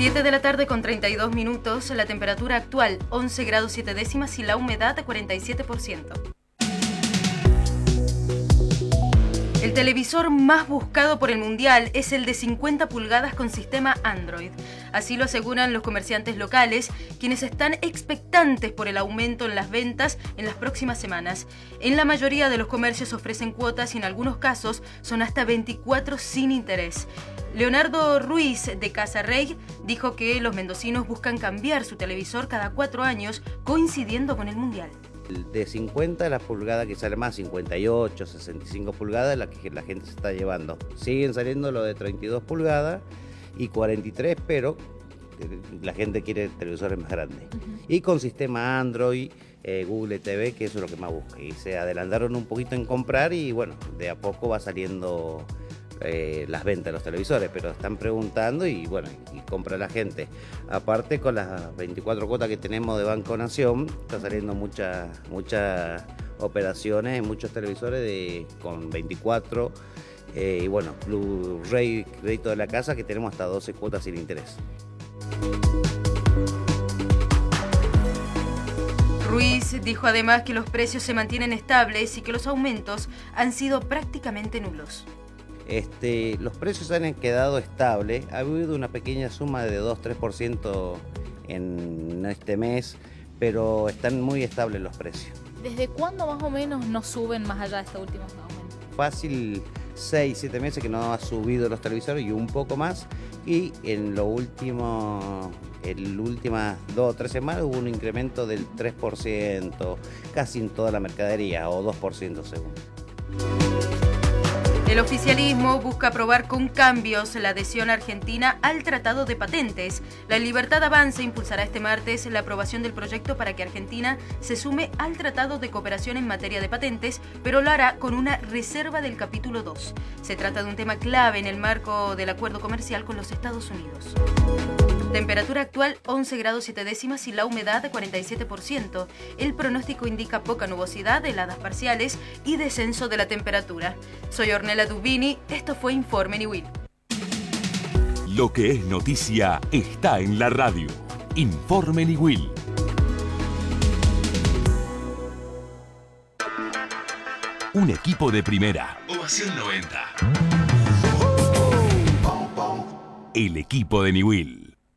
7 de la tarde con 32 minutos, la temperatura actual 11 grados 7 décimas y la humedad 47%. El televisor más buscado por el mundial es el de 50 pulgadas con sistema Android. Así lo aseguran los comerciantes locales, quienes están expectantes por el aumento en las ventas en las próximas semanas. En la mayoría de los comercios ofrecen cuotas y en algunos casos son hasta 24 sin interés. Leonardo Ruiz de Casa Rey dijo que los mendocinos buscan cambiar su televisor cada 4 años, coincidiendo con el mundial. De 50 la pulgada que sale más, 58, 65 pulgadas, la que la gente se está llevando. Siguen saliendo lo de 32 pulgadas y 43, pero la gente quiere televisores más grandes. Y con sistema Android, Google TV, que eso es lo que más busca. Y se adelantaron un poquito en comprar y bueno, de a poco va saliendo las ventas de los televisores, pero están preguntando y bueno, y compra la gente. Aparte, con las 24 cuotas que tenemos de Banco Nación, está saliendo muchas operaciones, muchos televisores con 24 y bueno, Blu-ray, crédito de la casa, que tenemos hasta 12 cuotas sin interés. Ruiz dijo además que los precios se mantienen estables y que los aumentos han sido prácticamente nulos. Los precios han quedado estables, ha habido una pequeña suma de 2-3% en este mes, pero están muy estables los precios. ¿Desde cuándo más o menos no suben más allá de este último aumento? Fácil 6-7 meses que no ha subido los televisores y un poco más, y en últimas 2 o 3 semanas hubo un incremento del 3%, casi en toda la mercadería, o 2% según. El oficialismo busca aprobar con cambios la adhesión argentina al Tratado de Patentes. La Libertad Avanza impulsará este martes la aprobación del proyecto para que Argentina se sume al Tratado de Cooperación en materia de patentes, pero lo hará con una reserva del capítulo 2. Se trata de un tema clave en el marco del acuerdo comercial con los Estados Unidos. Temperatura actual 11 grados 7 décimas y la humedad 47%. El pronóstico indica poca nubosidad, heladas parciales y descenso de la temperatura. Soy Ornella Dubini, esto fue Informe Niwil. Lo que es noticia está en la radio. Informe Niwil. Un equipo de primera. Ovación 90. El equipo de Niwil.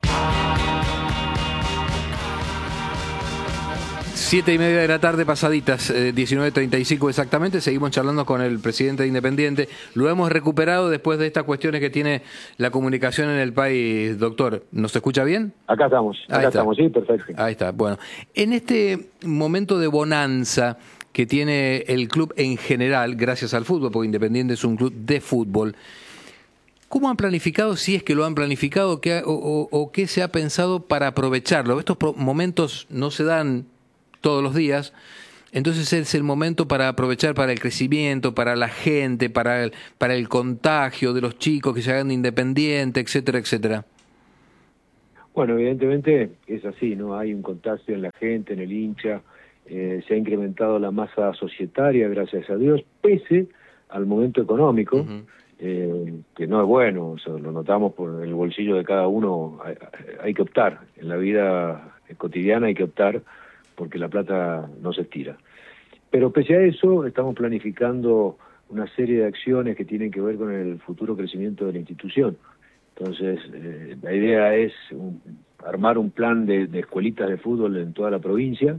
7:30 de la tarde pasaditas, 19:35 exactamente. Seguimos charlando con el presidente de Independiente. Lo hemos recuperado después de estas cuestiones que tiene la comunicación en el país. Doctor, ¿nos escucha bien? Acá estamos, sí, perfecto. Ahí está, bueno. En este momento de bonanza que tiene el club en general, gracias al fútbol, porque Independiente es un club de fútbol, ¿cómo han planificado, si es que lo han planificado, o qué se ha pensado para aprovecharlo? Estos momentos no se dan todos los días, entonces es el momento para aprovechar para el crecimiento, para la gente, para el contagio de los chicos que se hagan de Independiente, etcétera, etcétera. Bueno, evidentemente es así, ¿no? Hay un contagio en la gente, en el hincha, se ha incrementado la masa societaria, gracias a Dios, pese al momento económico, que no es bueno, o sea, lo notamos por el bolsillo de cada uno, hay que optar, en la vida cotidiana hay que optar, porque la plata no se estira. Pero pese a eso, estamos planificando una serie de acciones que tienen que ver con el futuro crecimiento de la institución. Entonces, la idea es armar un plan de escuelitas de fútbol en toda la provincia,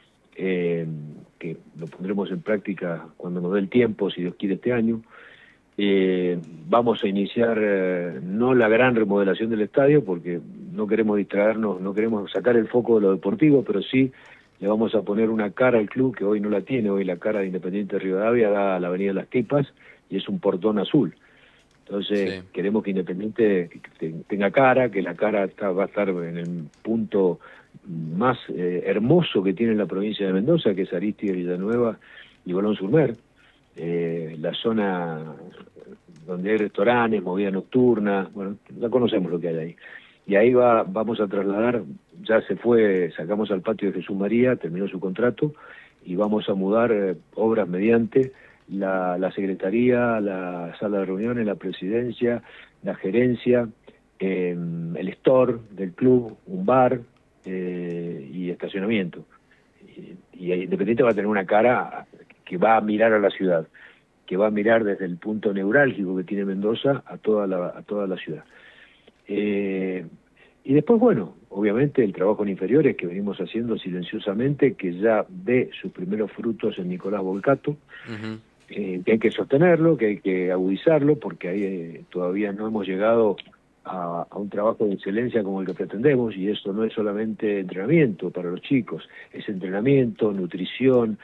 que lo pondremos en práctica cuando nos dé el tiempo, si Dios quiere, este año. Vamos a iniciar no la gran remodelación del estadio, porque no queremos distraernos, no queremos sacar el foco de lo deportivo, pero sí le vamos a poner una cara al club que hoy no la tiene. Hoy la cara de Independiente de Rivadavia da a la Avenida Las Tipas y es un portón azul. Entonces queremos que Independiente tenga cara, que la cara va a estar en el punto más hermoso que tiene la provincia de Mendoza, que es Arístides, Villanueva y Bolón-sur-Mer. La zona donde hay restaurantes, movida nocturna, bueno, ya conocemos lo que hay ahí. Y ahí vamos a trasladar, ya sacamos al patio de Jesús María, terminó su contrato, y vamos a mudar obras mediante la secretaría, la sala de reuniones, la presidencia, la gerencia, el el store del club, un bar y estacionamiento. Y Independiente va a tener una cara que va a mirar a la ciudad, que va a mirar desde el punto neurálgico que tiene Mendoza a toda la ciudad. Y después, bueno, obviamente el trabajo en inferiores que venimos haciendo silenciosamente, que ya ve sus primeros frutos en Nicolás Volcato, que hay que sostenerlo, que hay que agudizarlo, porque ahí todavía no hemos llegado a un trabajo de excelencia como el que pretendemos, y esto no es solamente entrenamiento para los chicos, es entrenamiento, nutrición,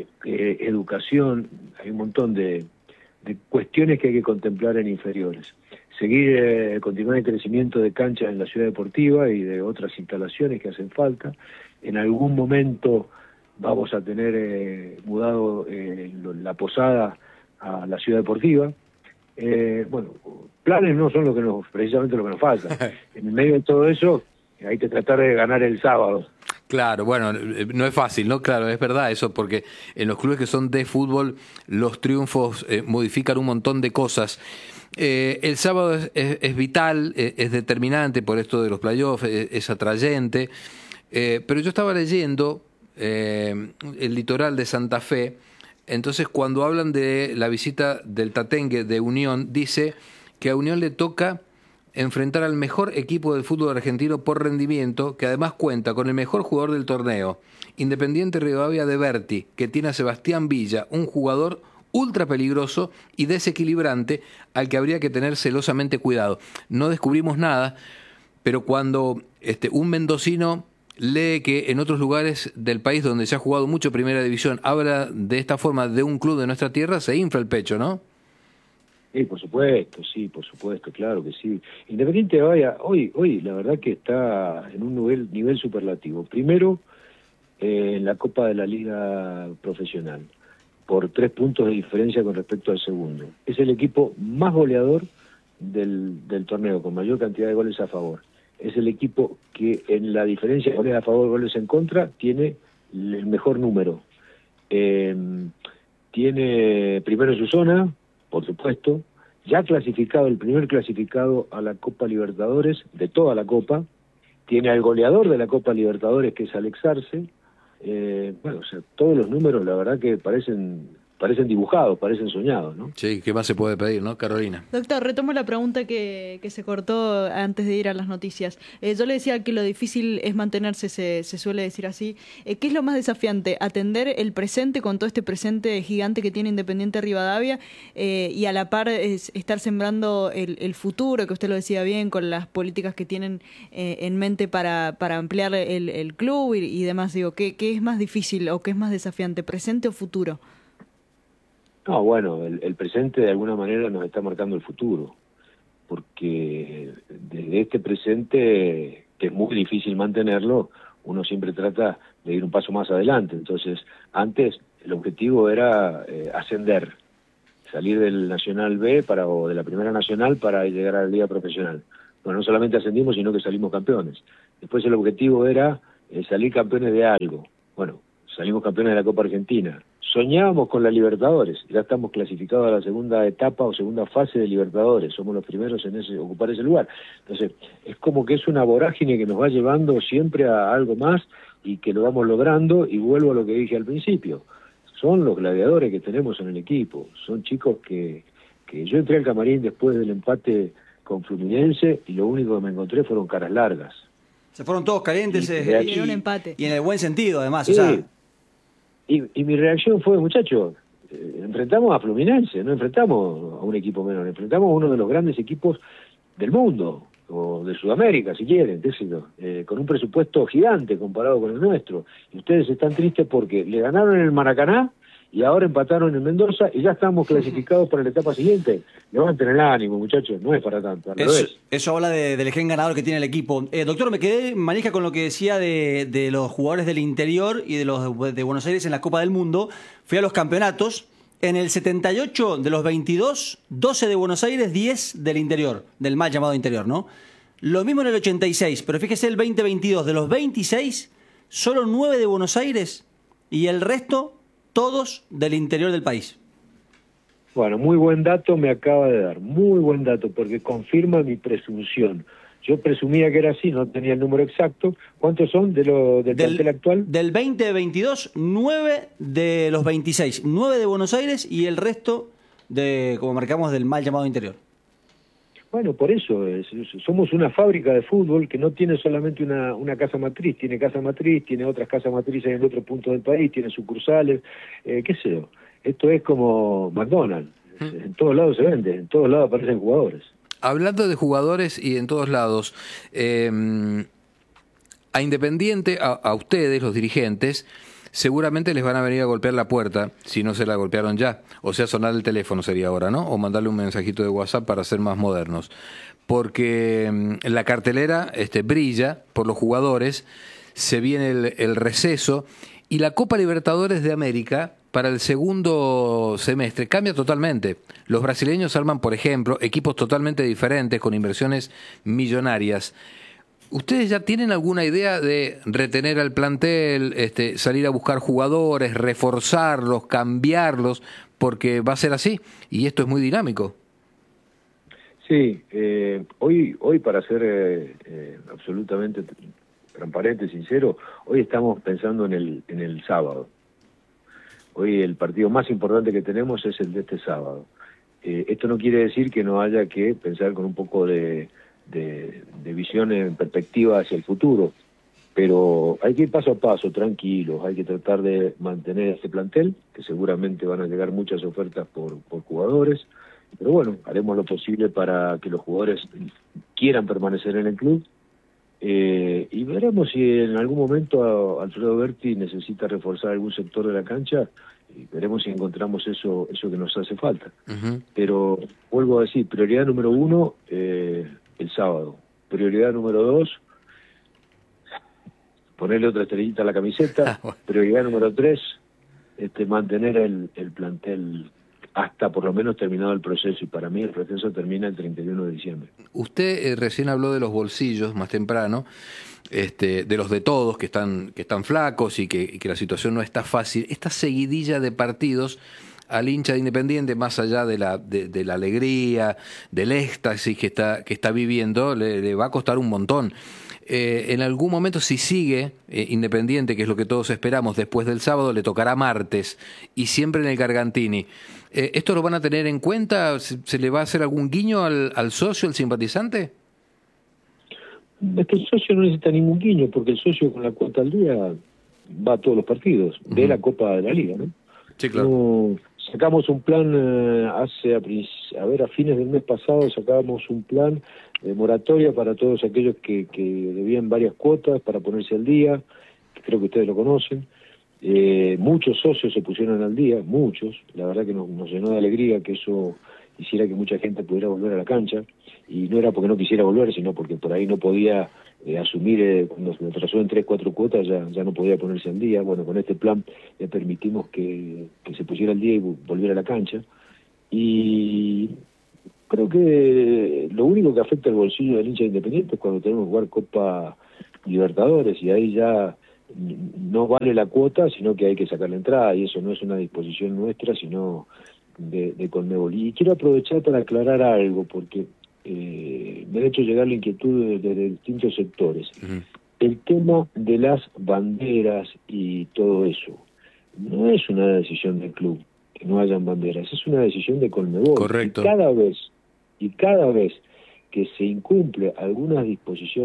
educación, hay un montón de cuestiones que hay que contemplar en inferiores. Continuar el crecimiento de canchas en la ciudad deportiva y de otras instalaciones que hacen falta. En algún momento vamos a tener mudado la posada a la ciudad deportiva. Bueno, planes no son precisamente lo que nos falta. En medio de todo eso hay que tratar de ganar el sábado. Claro, bueno, no es fácil, ¿no? Claro, es verdad eso, porque en los clubes que son de fútbol los triunfos modifican un montón de cosas. El sábado es vital, es determinante por esto de los playoffs, es atrayente, pero yo estaba leyendo el litoral de Santa Fe. Entonces, cuando hablan de la visita del Tatengue de Unión, dice que a Unión le toca enfrentar al mejor equipo del fútbol argentino por rendimiento, que además cuenta con el mejor jugador del torneo, Independiente Rivadavia de Berti, que tiene a Sebastián Villa, un jugador ultra peligroso y desequilibrante al que habría que tener celosamente cuidado. No descubrimos nada, pero cuando un mendocino lee que en otros lugares del país donde se ha jugado mucho Primera División habla de esta forma de un club de nuestra tierra, se infla el pecho, ¿no? Sí, por supuesto, claro que sí. Independiente vaya, hoy la verdad que está en un nivel superlativo. Primero, en la Copa de la Liga Profesional, por 3 puntos de diferencia con respecto al segundo. Es el equipo más goleador del torneo, con mayor cantidad de goles a favor. Es el equipo que en la diferencia de goles a favor, goles en contra, tiene el mejor número. Tiene primero en su zona, por supuesto, ya clasificado, el primer clasificado a la Copa Libertadores, de toda la Copa. Tiene al goleador de la Copa Libertadores, que es Alex Arce. Bueno, o sea, todos los números, la verdad que parecen dibujados, parecen soñados, ¿no? Sí, ¿qué más se puede pedir, no, Carolina? Doctor, retomo la pregunta que se cortó antes de ir a las noticias. Yo le decía que lo difícil es mantenerse, se suele decir así. ¿Qué es lo más desafiante? ¿Atender el presente con todo este presente gigante que tiene Independiente Rivadavia y a la par estar sembrando el futuro, que usted lo decía bien, con las políticas que tienen en mente para ampliar el club y demás? Digo, ¿qué es más difícil o qué es más desafiante, presente o futuro? No, bueno, el presente de alguna manera nos está marcando el futuro, porque desde este presente, que es muy difícil mantenerlo, uno siempre trata de ir un paso más adelante. Entonces, antes el objetivo era ascender, salir del Nacional B o de la Primera Nacional para llegar a la Liga Profesional. Bueno, no solamente ascendimos, sino que salimos campeones. Después el objetivo era salir campeones de algo. Bueno, salimos campeones de la Copa Argentina. Soñábamos con la Libertadores, ya estamos clasificados a la segunda etapa o segunda fase de Libertadores, somos los primeros en ocupar ese lugar. Entonces, es como que es una vorágine que nos va llevando siempre a algo más y que lo vamos logrando, y vuelvo a lo que dije al principio, son los gladiadores que tenemos en el equipo, son chicos que yo entré al camarín después del empate con Fluminense y lo único que me encontré fueron caras largas. Se fueron todos calientes y un empate. Y en el buen sentido, además. Sí. O sea, y mi reacción fue, muchachos, enfrentamos a Fluminense, no enfrentamos a un equipo menor, enfrentamos a uno de los grandes equipos del mundo, o de Sudamérica, si quieren, con un presupuesto gigante comparado con el nuestro. Y ustedes están tristes porque le ganaron en el Maracaná y ahora empataron en Mendoza y ya estamos clasificados para la etapa siguiente. Levanten el ánimo, muchachos, no es para tanto. Eso habla del gen ganador que tiene el equipo. Doctor, me quedé manija con lo que decía de los jugadores del interior y de los de Buenos Aires en la Copa del Mundo. Fui a los campeonatos. En el 78, de los 22, 12 de Buenos Aires, 10 del interior, del mal llamado interior, ¿no? Lo mismo en el 86, pero fíjese el 2022, de los 26, solo 9 de Buenos Aires y el resto, todos del interior del país. Bueno, muy buen dato me acaba de dar, muy buen dato, porque confirma mi presunción. Yo presumía que era así, no tenía el número exacto. ¿Cuántos son del plantel actual? Del 2022, 9 de los 26. 9 de Buenos Aires y el resto como marcamos, del mal llamado interior. Bueno, por eso, somos una fábrica de fútbol que no tiene solamente una casa matriz, tiene casa matriz, tiene otras casas matrices en otros puntos del país, tiene sucursales, qué sé yo. Esto es como McDonald's, en todos lados se vende, en todos lados aparecen jugadores. Hablando de jugadores y en todos lados, a Independiente, a ustedes, los dirigentes, seguramente les van a venir a golpear la puerta, si no se la golpearon ya. O sea, sonar el teléfono sería ahora, ¿no? O mandarle un mensajito de WhatsApp para ser más modernos. Porque la cartelera brilla por los jugadores, se viene el receso, y la Copa Libertadores de América para el segundo semestre cambia totalmente. Los brasileños arman, por ejemplo, equipos totalmente diferentes, con inversiones millonarias. ¿Ustedes ya tienen alguna idea de retener al plantel, salir a buscar jugadores, reforzarlos, cambiarlos? Porque va a ser así, y esto es muy dinámico. Sí, hoy para ser absolutamente transparente, sincero, hoy estamos pensando en el sábado. Hoy el partido más importante que tenemos es el de este sábado. Esto no quiere decir que no haya que pensar con un poco de visión en perspectiva hacia el futuro, pero hay que ir paso a paso, tranquilos, hay que tratar de mantener este plantel, que seguramente van a llegar muchas ofertas por jugadores, pero bueno, haremos lo posible para que los jugadores quieran permanecer en el club, y veremos si en algún momento Alfredo Berti necesita reforzar algún sector de la cancha, y veremos si encontramos eso que nos hace falta. Pero vuelvo a decir, prioridad número 1, el sábado. Prioridad número 2, ponerle otra estrellita a la camiseta. Prioridad número 3, mantener el plantel hasta por lo menos terminado el proceso, y para mí el proceso termina el 31 de diciembre. Usted recién habló de los bolsillos más temprano, de los de todos que están flacos y que la situación no está fácil. Esta seguidilla de partidos al hincha de Independiente, más allá de la alegría, del éxtasis que está viviendo, le va a costar un montón. En algún momento, si sigue Independiente, que es lo que todos esperamos, después del sábado le tocará martes, y siempre en el Gargantini. ¿Esto lo van a tener en cuenta? ¿Se le va a hacer algún guiño al socio, al simpatizante? Es que el socio no necesita ningún guiño, porque el socio con la cuota al día va a todos los partidos de la Copa de la Liga, ¿no? Sí, claro. No, sacamos un plan a fines del mes pasado sacábamos un plan de moratoria para todos aquellos que debían varias cuotas para ponerse al día, que creo que ustedes lo conocen. Muchos socios se pusieron al día, muchos. La verdad que nos llenó de alegría que eso hiciera que mucha gente pudiera volver a la cancha, y no era porque no quisiera volver, sino porque por ahí no podía asumir, cuando se atrasó en 3-4 cuotas ya no podía ponerse al día. Bueno, con este plan le permitimos que se pusiera al día y volviera a la cancha, y creo que lo único que afecta al bolsillo del hincha Independiente es cuando tenemos que jugar Copa Libertadores, y ahí ya no vale la cuota, sino que hay que sacar la entrada, y eso no es una disposición nuestra, sino de Conmebol. Y quiero aprovechar para aclarar algo, porque me ha hecho llegar la inquietud de distintos sectores. El tema de las banderas y todo eso no es una decisión del club que no hayan banderas, es una decisión de Conmebol. Correcto. Y cada vez que se incumple algunas disposiciones